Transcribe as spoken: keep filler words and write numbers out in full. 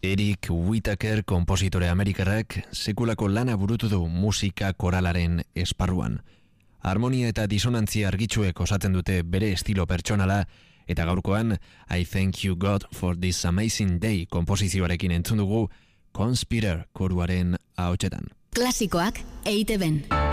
Eric Whittaker konpositore amerikarrak sekulako lana burutu du musika koralaren esparruan. Harmonia eta disonantzia argitsuek osatzen dute bere estilo pertsonala, eta gaurkoan I Thank You God for This Amazing Day konposizioarekin entzun dugu Conspirator koruaren ahotsetan. Klasikoak E I Te Ben.